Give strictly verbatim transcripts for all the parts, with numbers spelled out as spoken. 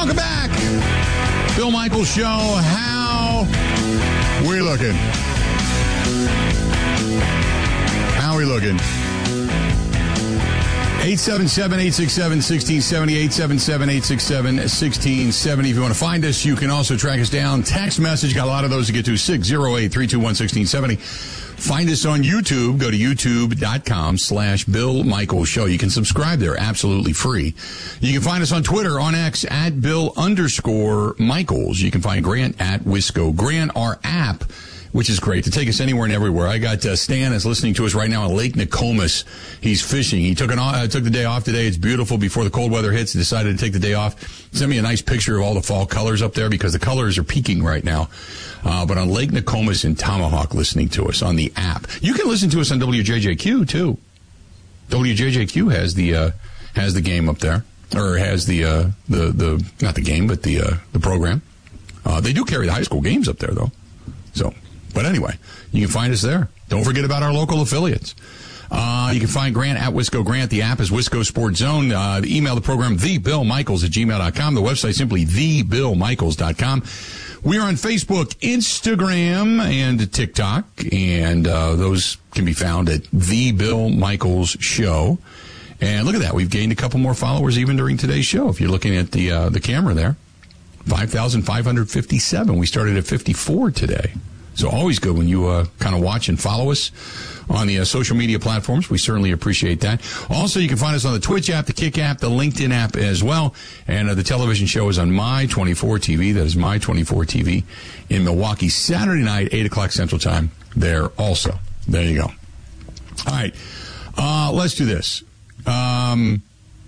Welcome back. Bill Michaels Show. How we looking? How we looking? eight seven seven, eight six seven, one six seven zero, eight seven seven, eight six seven, one six seven zero. If you want to find us, you can also track us down. Text message, got a lot of those to get to, six oh eight, three two one, one six seven zero. Find us on YouTube. Go to youtube.com slash Bill Michaels Show. You can subscribe there, absolutely free. You can find us on Twitter, on X, at Bill underscore Michaels. You can find Grant at Wisco Grant, our app, which is great to take us anywhere and everywhere. I got uh, Stan is listening to us right now on Lake Nokomis. He's fishing. He took an uh, took the day off today. It's beautiful. Before the cold weather hits, he decided to take the day off. Sent me a nice picture of all the fall colors up there because the colors are peaking right now. Uh, but on Lake Nokomis in Tomahawk, listening to us on the app. You can listen to us on W J J Q too. W J J Q has the uh, has the game up there, or has the uh, the the not the game, but the uh, the program. Uh, they do carry the high school games up there though. So. But anyway, you can find us there. Don't forget about our local affiliates. Uh, you can find Grant at Wisco Grant. The app is Wisco Sports Zone. Uh, the email the program, the bill michaels at gmail dot com. The website simply the bill michaels dot com. We are on Facebook, Instagram, and TikTok, and uh, those can be found at The Bill Michaels Show. And look at that. We've gained a couple more followers even during today's show. If you're looking at the uh, the camera there, five thousand five hundred fifty-seven. We started at fifty-four today. So always good when you uh, kind of watch and follow us on the uh, social media platforms. We certainly appreciate that. Also, you can find us on the Twitch app, the Kick app, the LinkedIn app as well. And uh, the television show is on My twenty-four T V. That is My twenty-four T V in Milwaukee, Saturday night, eight o'clock Central Time there also. There you go. All right. Uh, let's do this. Um,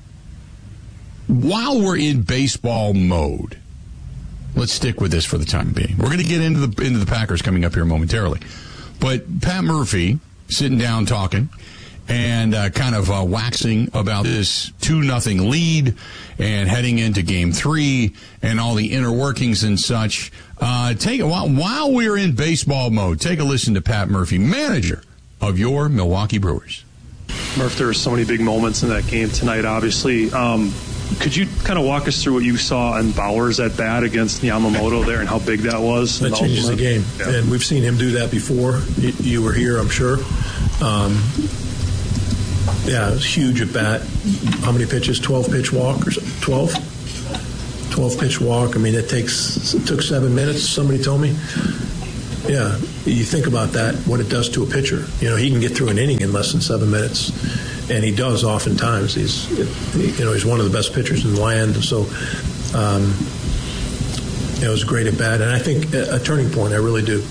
while we're in baseball mode, let's stick with this for the time being. We're going to get into the into the Packers coming up here momentarily. But Pat Murphy sitting down talking and uh, kind of uh, waxing about this two nothing lead and heading into game three and all the inner workings and such. Uh, take while, while we're in baseball mode, take a listen to Pat Murphy, manager of your Milwaukee Brewers. Murph, there were so many big moments in that game tonight, obviously. Um, Could you kind of walk us through what you saw in Bauer's at bat against Yamamoto there and how big that was? That changes the game. Yeah. And we've seen him do that before. You were here, I'm sure. Um, yeah, it was huge at bat. How many pitches? twelve pitch walk or twelve? twelve pitch walk. I mean, it takes it took seven minutes, somebody told me. Yeah, you think about that, what it does to a pitcher. You know, he can get through an inning in less than seven minutes. And he does oftentimes. He's, you know, he's one of the best pitchers in the land. So, um, it was great at bat, and I think a, a turning point. I really do.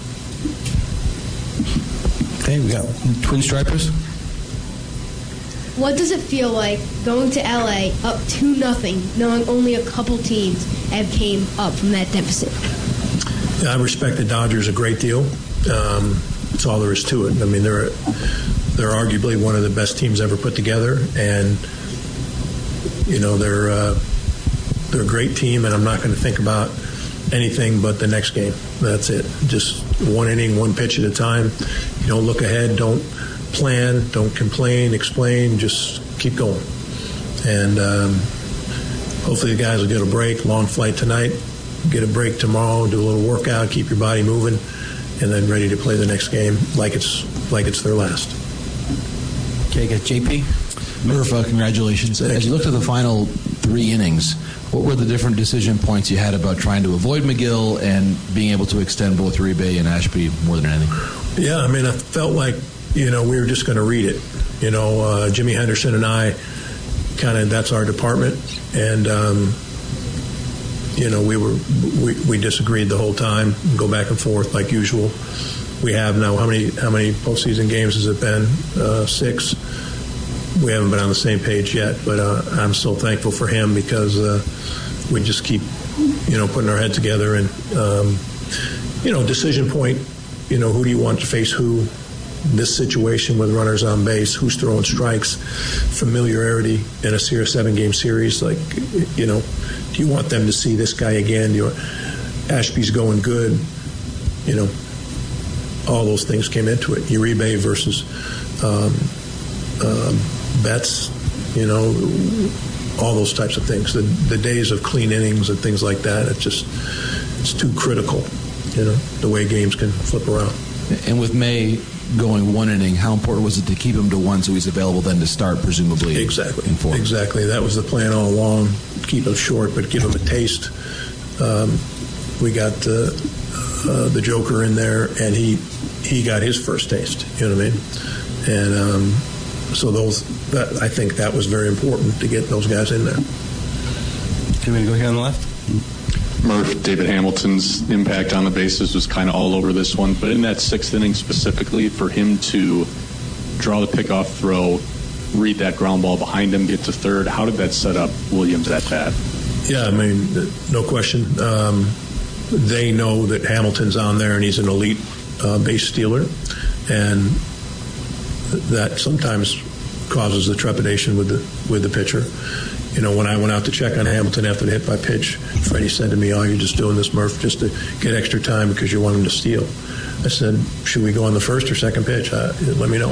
Okay, we got Twin Stripers. What does it feel like going to L A up two nothing, knowing only a couple teams have came up from that deficit? I respect the Dodgers a great deal. Um, that's all there is to it. I mean, they're. They're arguably one of the best teams ever put together, and you know they're uh, they're a great team. And I'm not going to think about anything but the next game. That's it. Just one inning, one pitch at a time. You don't look ahead. Don't plan. Don't complain. Explain. Just keep going. And um, hopefully the guys will get a break. Long flight tonight. Get a break tomorrow. Do a little workout. Keep your body moving, and then ready to play the next game like it's like it's their last. Okay, got J P. Murph, uh, congratulations. As you looked at the final three innings, what were the different decision points you had about trying to avoid McGill and being able to extend both Uribe and Ashby more than anything? Yeah, I mean, I felt like, you know, we were just going to read it. You know, uh, Jimmy Henderson and I, kind of, that's our department. And, um, you know, we were we, we disagreed the whole time, go back and forth like usual. We have now, how many how many postseason games has it been? Uh, six. We haven't been on the same page yet, but uh, I'm so thankful for him because uh, we just keep, you know, putting our head together and, um, you know, decision point, you know, who do you want to face who? This situation with runners on base, who's throwing strikes, familiarity in a series, seven-game series. Like, you know, do you want them to see this guy again? Do you want, Ashby's going good, you know. All those things came into it. Uribe versus um, um, Betts, you know, all those types of things. The the days of clean innings and things like that, it's just it's too critical, you know, the way games can flip around. And with May going one inning, how important was it to keep him to one so he's available then to start, presumably? Exactly. In four? Exactly. That was the plan all along. Keep him short, but give him a taste. Um, we got uh, uh, the Joker in there, and he he got his first taste. You know what I mean? And um, so those, that, I think that was very important to get those guys in there. Can we go here on the left? Murph, David Hamilton's impact on the bases was kind of all over this one, but in that sixth inning specifically, for him to draw the pickoff throw, read that ground ball behind him, get to third, how did that set up Williams at bat? Yeah, I mean, no question. Um, they know that Hamilton's on there and he's an elite uh, base stealer, and that sometimes causes the trepidation with the with the pitcher. You know, when I went out to check on Hamilton after the hit by pitch, Freddie said to me, "Oh, you're just doing this, Murph, just to get extra time because you want him to steal." I said, "Should we go on the first or second pitch? Uh, let me know."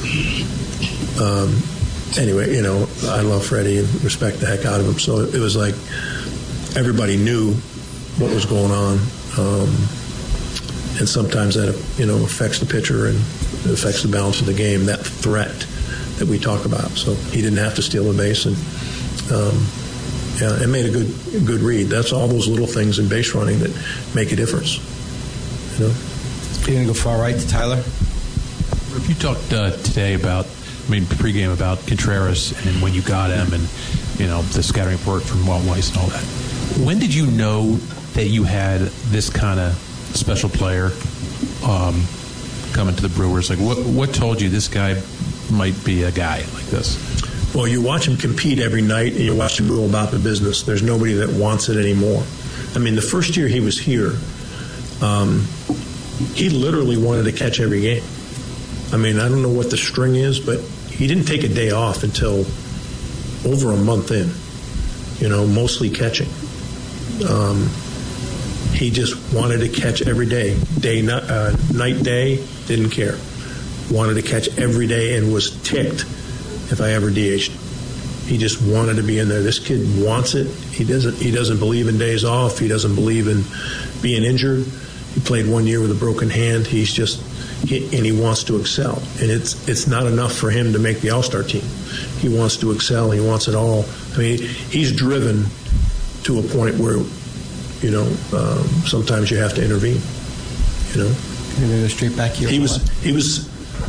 Um, anyway, you know, I love Freddie and respect the heck out of him. So it was like everybody knew what was going on, um, and sometimes that, you know, affects the pitcher and it affects the balance of the game. That threat that we talk about. So he didn't have to steal a base, and um, yeah, it made a good a good read. That's all those little things in base running that make a difference. You know. You're going to go far right to Tyler. If you talked uh, today about, I mean, pregame about Contreras and when you got him, and you know the scouting report from Walt Weiss and all that. When did you know that you had this kind of special player um, coming to the Brewers? Like, what what told you this guy might be a guy like this? Well, you watch him compete every night, and you watch him go about the business. There's nobody that wants it anymore. I mean, the first year he was here, um, he literally wanted to catch every game. I mean, I don't know what the string is, but he didn't take a day off until over a month in, you know, mostly catching. Um, he just wanted to catch every day, day, uh, night, day, didn't care. Wanted to catch every day and was ticked if I ever D H'd. He just wanted to be in there. This kid wants it. He doesn't. He doesn't believe in days off. He doesn't believe in being injured. He played one year with a broken hand. He's just, he, and he wants to excel. And it's it's not enough for him to make the All-Star team. He wants to excel. He wants it all. I mean, he's driven to a point where, you know, um, sometimes you have to intervene. You know. Can we go straight back here? He was he was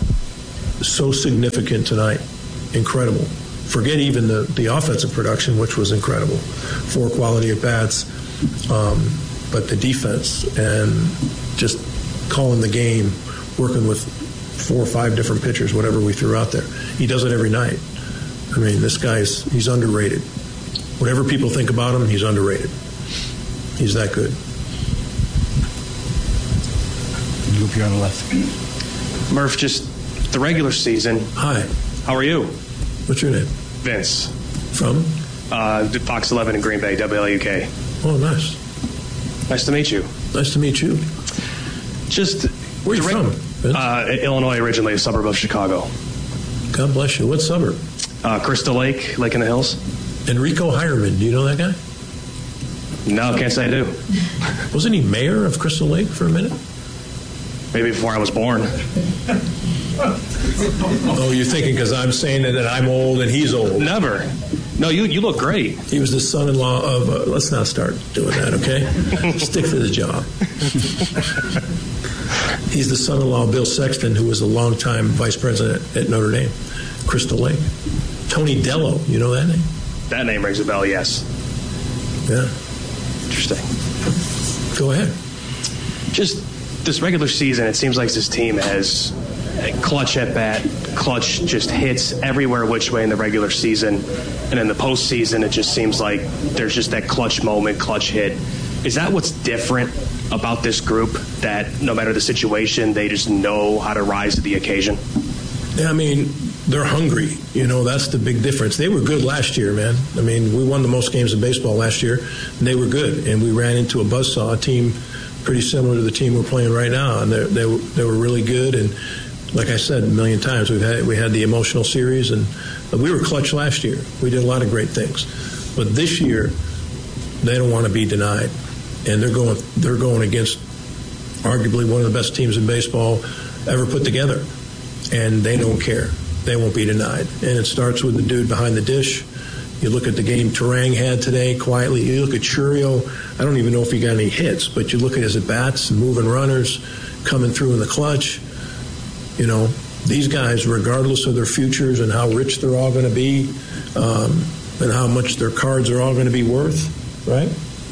so significant tonight. Incredible. Forget even the, the offensive production, which was incredible. Four quality at bats, um, but the defense and just calling the game, working with four or five different pitchers, whatever we threw out there. He does it every night. I mean, this guy's he's underrated. Whatever people think about him, he's underrated. He's that good. You go up here on the left. Murph, just the regular season. Hi. How are you? What's your name? Vince. From? Uh, Fox eleven in Green Bay, W L U K. Oh, nice. Nice to meet you. Nice to meet you. Just where are you direct, from? Vince? Uh, Illinois, originally a suburb of Chicago. God bless you. What suburb? Uh, Crystal Lake, Lake in the Hills. Enrico Hireman. Do you know that guy? No, can't say I do. Wasn't he mayor of Crystal Lake for a minute? Maybe before I was born. Oh, you're thinking because I'm saying that I'm old and he's old. Never. No, you you look great. He was the son-in-law of, uh, let's not start doing that, okay? Stick to the job. He's the son-in-law of Bill Sexton, who was a longtime vice president at Notre Dame, Crystal Lake. Tony Dello, you know that name? That name rings a bell, yes. Yeah. Interesting. Go ahead. Just this regular season, it seems like this team has clutch at bat, clutch just hits everywhere which way in the regular season. And in the postseason, it just seems like there's just that clutch moment, clutch hit. Is that what's different about this group, that no matter the situation, they just know how to rise to the occasion? Yeah, I mean, they're hungry. You know, that's the big difference. They were good last year, man. I mean, we won the most games in baseball last year, and they were good. And we ran into a buzzsaw, a team pretty similar to the team we're playing right now. And they were, they were really good. And like I said a million times, we've had we had the emotional series, and we were clutch last year. We did a lot of great things. But this year, they don't want to be denied, and they're going they're going against arguably one of the best teams in baseball ever put together, and they don't care. They won't be denied. And it starts with the dude behind the dish. You look at the game Terang had today quietly. You look at Churio. I don't even know if he got any hits, but you look at his at-bats, moving runners, coming through in the clutch. You know, these guys, regardless of their futures and how rich they're all going to be, um, and how much their cards are all going to be worth, right?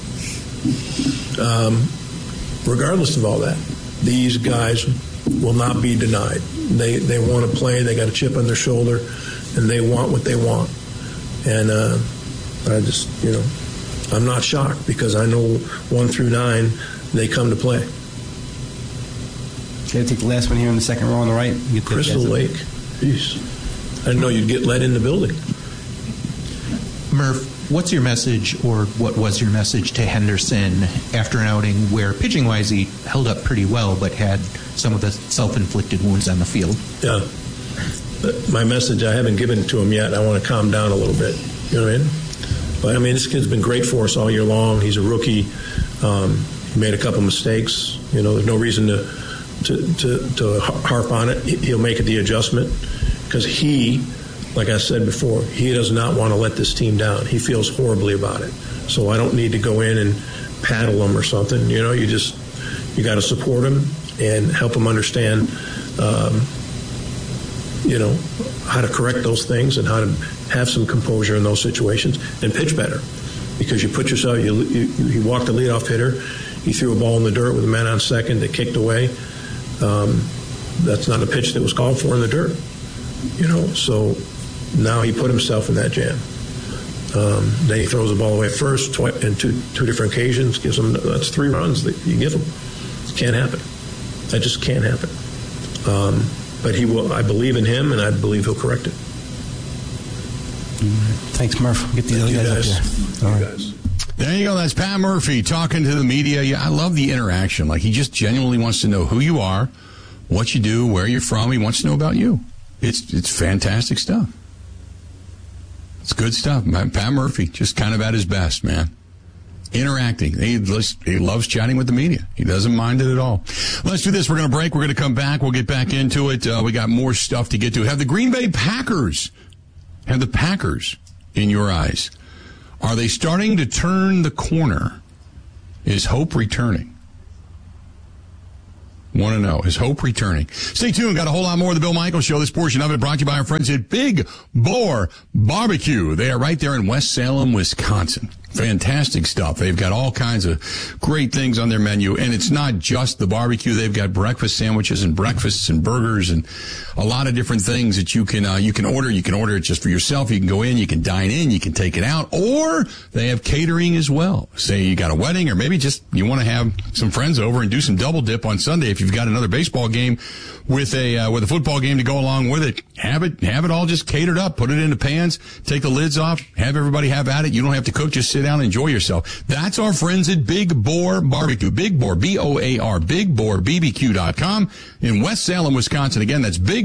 Um, regardless of all that, these guys will not be denied. They they want to play. They got a chip on their shoulder, and they want what they want. And uh, I just, you know, I'm not shocked because I know one through nine, they come to play. Okay, take the last one here in the second row on the right. You get Crystal Lake. Jeez. I didn't know you'd get let in the building. Murph, what's your message, or what was your message to Henderson after an outing where, pitching-wise, he held up pretty well but had some of the self-inflicted wounds on the field? Yeah. My message, I haven't given it to him yet. I want to calm down a little bit. You know what I mean? But, I mean, this kid's been great for us all year long. He's a rookie. Um, he made a couple mistakes. You know, there's no reason to, to, to, to harp on it. He'll make it the adjustment because he, like I said before, he does not want to let this team down. He feels horribly about it. So I don't need to go in and paddle him or something. You know, you just, you got to support him and help him understand, um, you know, how to correct those things and how to have some composure in those situations and pitch better. Because you put yourself, you, you, you walked the leadoff hitter, he threw a ball in the dirt with a man on second that kicked away. Um, that's not a pitch that was called for in the dirt. You know, so now he put himself in that jam. Um, then he throws the ball away first twi- in two, two different occasions, gives him, that's three runs that you give him. It can't happen. That just can't happen. Um, But he will. I believe in him, and I believe he'll correct it. Thanks, Murph. Get the other guys, guys up there. All right. guys. There you go. That's Pat Murphy talking to the media. Yeah, I love the interaction. Like, he just genuinely wants to know who you are, what you do, where you're from. He wants to know about you. It's it's fantastic stuff. It's good stuff. Pat Murphy, just kind of at his best, man. Interacting. He, he loves chatting with the media. He doesn't mind it at all. Let's do this. We're going to break. We're going to come back. We'll get back into it. Uh, we got more stuff to get to. Have the Green Bay Packers, have the Packers in your eyes, are they starting to turn the corner? Is hope returning? Want to know, is hope returning? Stay tuned. Got a whole lot more of the Bill Michaels Show. This portion of it brought to you by our friends at Big Boar Barbecue. They are right there in West Salem, Wisconsin. Fantastic stuff. They've got all kinds of great things on their menu. And it's not just the barbecue. They've got breakfast sandwiches and breakfasts and burgers and a lot of different things that you can, uh, you can order. You can order it just for yourself. You can go in, you can dine in, you can take it out, or they have catering as well. Say you got a wedding, or maybe just you want to have some friends over and do some double dip on Sunday. If you've got another baseball game with a, uh, with a football game to go along with it, have it, have it all just catered up. Put it into pans, take the lids off, have everybody have at it. You don't have to cook, just sit down and enjoy yourself. That's our friends at Big Boar Barbecue. Big Boar, B O A R, big boar b b q dot com in West Salem, Wisconsin. Again, that's Big